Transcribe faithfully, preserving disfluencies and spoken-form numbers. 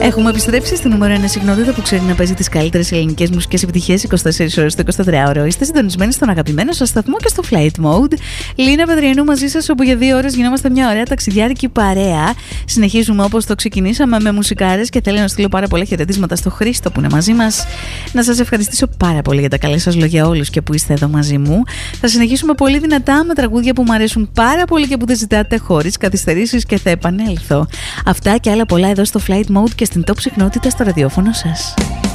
Έχουμε επιστρέψει στην νούμερο ένα συχνότητα που ξέρει να παίζει τις καλύτερες ελληνικές μουσικές επιτυχίες είκοσι τέσσερις ώρες το εικοσιτετράωρο. Είστε συντονισμένοι στον αγαπημένο σας σταθμό και στο Flight Mode. Λίνα Πετριανού μαζί σας, όπου για δύο ώρες γινόμαστε μια ωραία ταξιδιάρικη παρέα. Συνεχίζουμε όπως το ξεκινήσαμε με μουσικάρες και θέλω να στείλω πάρα πολλά χαιρετίσματα στο Χρήστο που είναι μαζί μας. Να σας ευχαριστήσω πάρα πολύ για τα καλά σας λόγια όλους και που είστε εδώ μαζί μου. Θα συνεχίσουμε πολύ δυνατά με τραγούδια που μου αρέσουν πάρα πολύ και που δεν ζητάτε χωρίς καθυστερήσεις και θα επανέλθω. Αυτά και άλλα πολλά εδώ στο Flight Mode και στην top συχνότητα στο ραδιόφωνο σας.